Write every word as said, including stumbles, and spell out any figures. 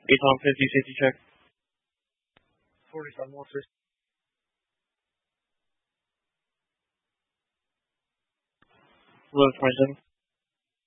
Tom fifty, safety check. forty-seven officers. eleven twenty-seven.